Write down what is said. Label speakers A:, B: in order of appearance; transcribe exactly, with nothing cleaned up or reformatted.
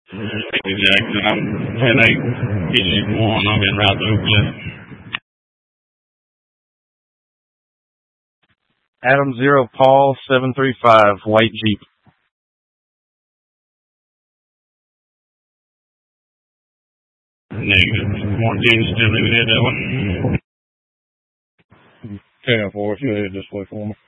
A: Jackson, I'm ten eight, District one, I'm in route to Oakland.
B: Adam Zero Paul seven three five, white Jeep.
A: Negative. Martinez still in there, that one.
C: ten four, if you head this way for me.